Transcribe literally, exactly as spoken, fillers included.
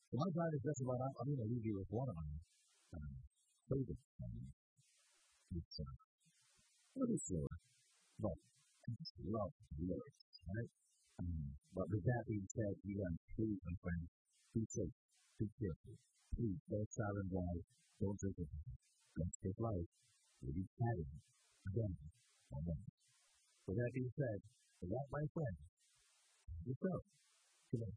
Well, my drive is just about. I'm, I'm going to leave you with one of my um, favorite songs. It's uh, a little slower, but I just love the lyrics, right? Um, but with that being said, you guys, please, my friends, be safe, be careful. Please, don't stop and drive, don't drink it. Don't take life. We'll be chatting again on Monday. With that being said, with that, my friend, let's go. Good night.